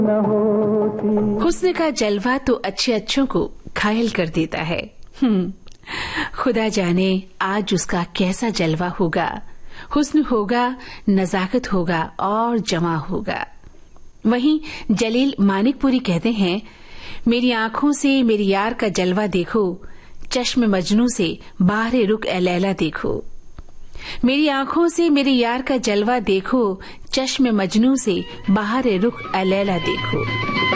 हुस्न का जलवा तो अच्छे अच्छों को घायल कर देता है। खुदा जाने आज उसका कैसा जलवा होगा। हुस्न होगा, नजाकत होगा और जमा होगा। वहीं जलील मानिकपुरी कहते हैं, मेरी आंखों से मेरी यार का जलवा देखो, चश्म मजनू से बाहरे रुख ए लैला देखो। मेरी आंखों से मेरे यार का जलवा देखो, चश्म मजनू से बाहरे रुख ए लैला देखो।